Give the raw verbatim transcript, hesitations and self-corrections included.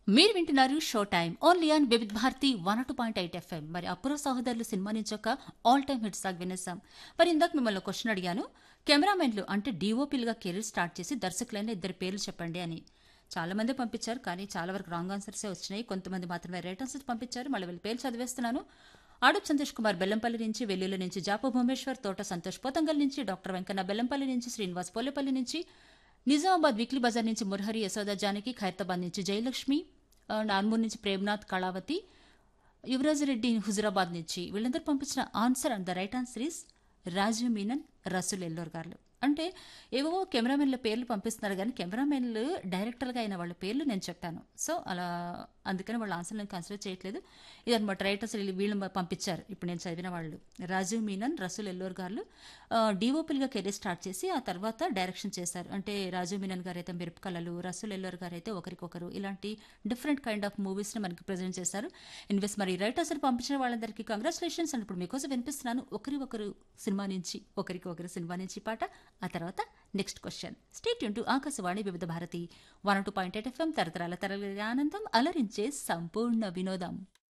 మీరు వింటున్నారు show time only on Vividh Bharati one two point eight FM. మరి అపూర్వ సహోదరులు సినిమా నుంచి ఒక ఆల్ టైమ్ హిట్ సాగ్ వినేసాం. మరి ఇందాక మిమ్మల్ని క్వశ్చన్ అడిగాను, కెమెరామెన్లు అంటే డీఓపీలుగా కెరీర్ స్టార్ట్ చేసి దర్శకులైన ఇద్దరు పేర్లు చెప్పండి అని. చాలా మంది పంపించారు, కానీ చాలా వరకు రాంగ్ ఆన్సర్సే వచ్చినాయి. కొంతమంది మాత్రమే రైట్ ఆన్సర్స్ పంపించారు. మళ్ళీ వీళ్ళ పేర్లు చదివేస్తున్నాను. ఆడుప్ సంతోష్ కుమార్ బెల్లంపల్లి నుంచి, వెల్లుల నుంచి జాపు భూమేశ్వర్, తోట సంతోష్ పోతంగల్ నుంచి, డాక్టర్ వెంకన్న బెల్లంపల్లి నుంచి, శ్రీనివాస్ పోలేపల్లి నుంచి, నిజామాబాద్ వీక్లీ బజార్ నుంచి మురహరి యశోద జానకి, ఖైరతాబాద్ నుంచి జయలక్ష్మి, నాన్మూర్ నుంచి ప్రేమ్నాథ్ కళావతి, యువరాజ్ రెడ్డి హుజురాబాద్ నుంచి. వీళ్ళందరూ పంపించిన answer and the right answer is Rajiv Menon, Rasool Ellore గారు. అంటే ఏవో కెమెరామెన్ల పేర్లు పంపిస్తున్నారు, కానీ కెమెరామెన్లు డైరెక్టర్గా అయిన వాళ్ళ పేర్లు నేను చెప్పాను. సో అలా అందుకని వాళ్ళ ఆన్సర్ నేను కన్సిడర్ చేయట్లేదు. ఇదనమాట రైట్ అసలు వీళ్ళు పంపించారు ఇప్పుడు నేను చదివిన వాళ్ళు. రాజీవ్ మీనన్, రసూల్ ఎల్లోర్ గారు డిఓపీలుగా కెరీర్ స్టార్ట్ చేసి ఆ తర్వాత డైరెక్షన్ చేశారు. అంటే రాజీవ్ మీనన్ గారు అయితే మిరప కళలు, రసూల్ ఎల్లోర్ గారు అయితే ఒకరికొకరు, ఇలాంటి డిఫరెంట్ కైండ్ ఆఫ్ మూవీస్ని మనకి ప్రజెంట్ చేశారు. ఇన్వెస్ట్ మరి రైట్ అసలు పంపించిన వాళ్ళందరికీ కంగ్రాచులేషన్స్. అండ్ ఇప్పుడు మీకోసం వినిపిస్తున్నాను ఒకరి ఒకరు సినిమా నుంచి, ఒకరికి ఒకరు సినిమా నుంచి పాట. ఆ తర్వాత next question. Stay tune to Akashvani వివిధ Bharati one two point eight FM. తరతరాల తరగతి ఆనందం అలరించే సంపూర్ణ వినోదం.